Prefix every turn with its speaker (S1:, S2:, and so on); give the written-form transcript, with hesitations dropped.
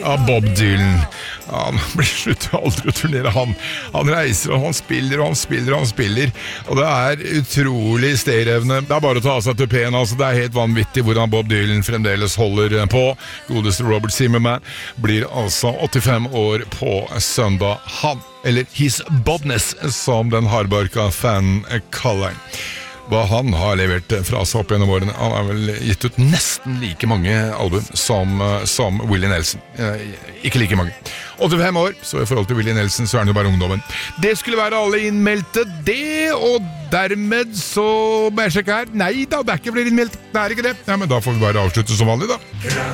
S1: av Bob Dylan. Han blir slutt aldri å turnere. Han reiser, og han spiller, og han spiller, og han spiller. Og det er utrolig stayerevne. Det er bare å ta av seg tupeen, altså. Det er helt vanvittig hvordan Bob Dylan fremdeles holder på. Godeste Robert Zimmerman blir altså 85 år på søndag. Han, eller His Bobness, som den hardbarka fan kaller han. Hva han har levert fra seg opp gjennom årene. Han har vel gitt ut nesten like mange album som Willie Nelson. Ikke like mange. 85 år, så i forhold til Willie Nelson så er han jo bare ungdommen. Det skulle være alle innmeldte, det, og dermed så må jeg sjekke her. Nei da, det er ikke flere innmeldte. Det er ikke det. Ja, men da får vi bare avslutte som vanlig da.